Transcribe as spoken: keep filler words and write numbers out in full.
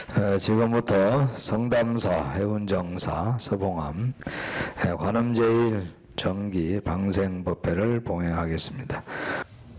에, 지금부터 성담사, 해운정사, 서봉암, 에, 관음제일 정기 방생법회를 봉행하겠습니다.